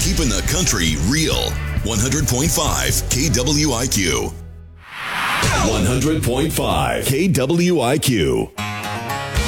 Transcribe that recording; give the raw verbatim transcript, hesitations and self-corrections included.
Keeping the country real. one hundred point five K W I Q. one hundred point five K W I Q.